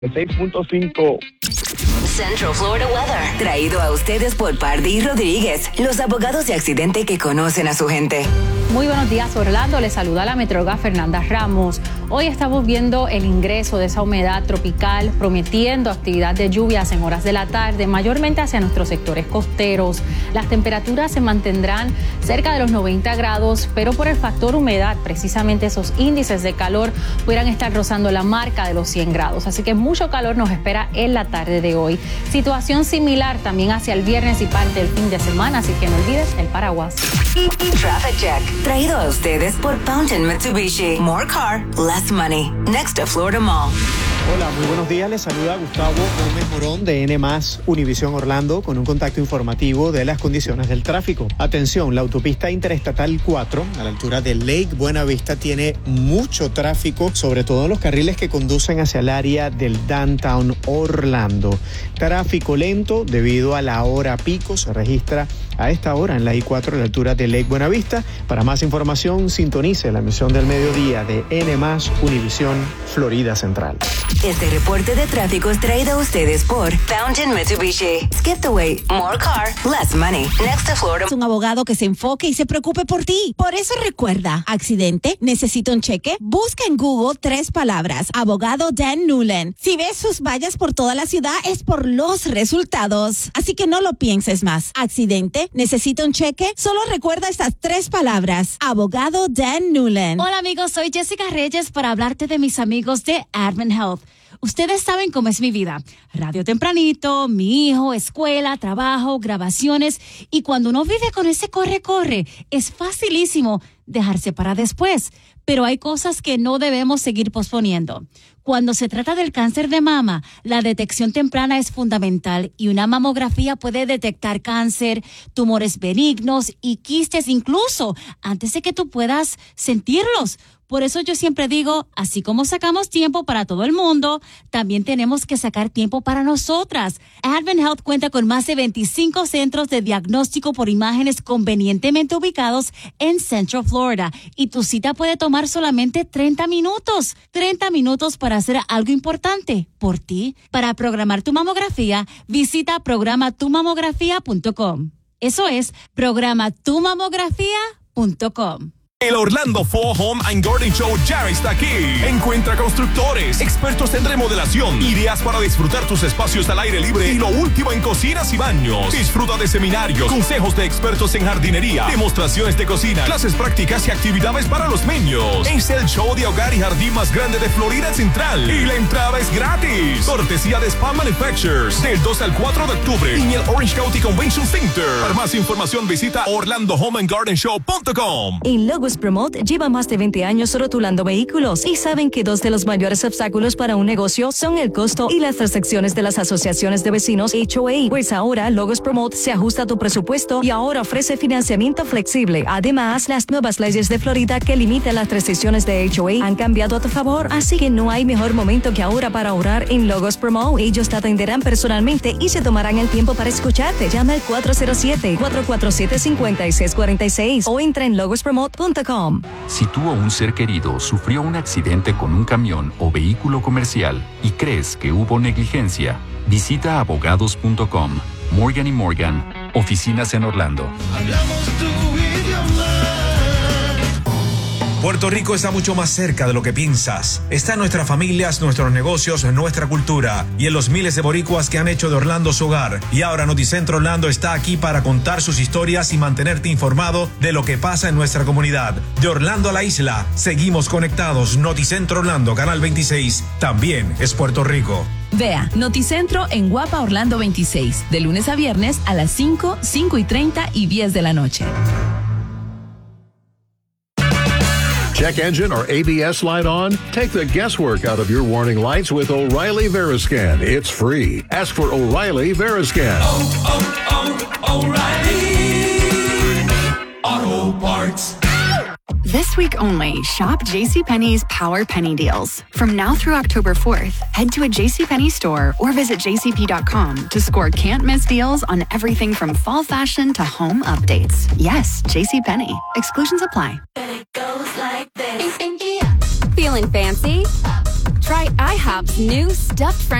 6.5. Central Florida Weather, traído a ustedes por Pardí Rodríguez, los abogados de accidente que conocen a su gente. Muy buenos días, Orlando. Les saluda la metróloga Fernanda Ramos. Hoy estamos viendo el ingreso de esa humedad tropical, prometiendo actividad de lluvias en horas de la tarde, mayormente hacia nuestros sectores costeros. Las temperaturas se mantendrán cerca de los 90 grados, pero por el factor humedad, precisamente esos índices de calor pudieran estar rozando la marca de los 100 grados. Así que mucho calor nos espera en la tarde de hoy. Situación similar también hacia el viernes y parte del fin de semana, así que no olvides el paraguas. Traffic Check, traído a ustedes por Fountain Mitsubishi. More car, less money. Next to Florida Mall. Hola, muy buenos días. Les saluda Gustavo Gómez Morón de N+ Univisión Orlando con un contacto informativo de las condiciones del tráfico. Atención, la autopista interestatal 4 a la altura de Lake Buena Vista tiene mucho tráfico, sobre todo en los carriles que conducen hacia el área del Downtown Orlando. Tráfico lento debido a la hora pico se registra a esta hora en la I-4 a la altura de Lake Buena Vista. Para más información, sintonice la emisión del mediodía de N+ Univisión Florida Central. Este reporte de tráfico es traído a ustedes por Fountain Mitsubishi. Skip the wait, more car, less money. Next to Florida. Un abogado que se enfoque y se preocupe por ti. Por eso recuerda, accidente, necesito un cheque. Busca en Google 3 palabras, abogado Dan Newland. Si ves sus vallas por toda la ciudad es por los resultados. Así que no lo pienses más. Accidente, necesito un cheque. Solo recuerda estas 3 palabras, abogado Dan Newland. Hola amigos, soy Jessica Reyes para hablarte de mis amigos de Advent Health. Ustedes saben cómo es mi vida. Radio tempranito, mi hijo, escuela, trabajo, grabaciones. Y cuando uno vive con ese corre-corre, es facilísimo dejarse para después. Pero hay cosas que no debemos seguir posponiendo. Cuando se trata del cáncer de mama, la detección temprana es fundamental y una mamografía puede detectar cáncer, tumores benignos y quistes incluso antes de que tú puedas sentirlos. Por eso yo siempre digo, así como sacamos tiempo para todo el mundo, también tenemos que sacar tiempo para nosotras. Advent Health cuenta con más de 25 centros de diagnóstico por imágenes convenientemente ubicados en Central Florida. Y tu cita puede tomar solamente 30 minutos. 30 minutos para hacer algo importante por ti. Para programar tu mamografía, visita programatumamografía.com. Eso es programatumamografía.com. El Orlando Fall Home and Garden Show ya está aquí. Encuentra constructores, expertos en remodelación, ideas para disfrutar tus espacios al aire libre y lo último en cocinas y baños. Disfruta de seminarios, consejos de expertos en jardinería, demostraciones de cocina, clases prácticas y actividades para los niños. Es el show de hogar y jardín más grande de Florida Central y la entrada es gratis. Cortesía de Spa Manufacturers del 2 al 4 de octubre en el Orange County Convention Center. Para más información visita orlandohomeandgardenshow.com. En Logos Promote lleva más de 20 años rotulando vehículos y saben que 2 de los mayores obstáculos para un negocio son el costo y las transacciones de las asociaciones de vecinos HOA. Pues ahora Logos Promote se ajusta a tu presupuesto y ahora ofrece financiamiento flexible. Además, las nuevas leyes de Florida que limitan las restricciones de HOA han cambiado a tu favor, así que no hay mejor momento que ahora para ahorrar en Logos Promote. Ellos te atenderán personalmente y se tomarán el tiempo para escucharte. Llama al 407-447-5646 o entra en logospromote.com. Si tú o un ser querido sufrió un accidente con un camión o vehículo comercial y crees que hubo negligencia, visita abogados.com. Morgan & Morgan, oficinas en Orlando. Hablamos tu idioma. Puerto Rico está mucho más cerca de lo que piensas. Está en nuestras familias, nuestros negocios, nuestra cultura y en los miles de boricuas que han hecho de Orlando su hogar. Y ahora Noticentro Orlando está aquí para contar sus historias y mantenerte informado de lo que pasa en nuestra comunidad. De Orlando a la isla, seguimos conectados. Noticentro Orlando, Canal 26, también es Puerto Rico. Vea Noticentro en Guapa Orlando 26, de lunes a viernes a las 5, 5:30 y 10 de la noche. Check engine or ABS light on? Take the guesswork out of your warning lights with O'Reilly Veriscan. It's free. Ask for O'Reilly Veriscan. O'Reilly Auto Parts. This week only, shop JCPenney's Power Penny Deals. From now through October 4th, head to a JCPenney store or visit jcp.com to score can't-miss deals on everything from fall fashion to home updates. Yes, JCPenney. Exclusions apply. Feeling fancy? Try IHOP's new stuffed French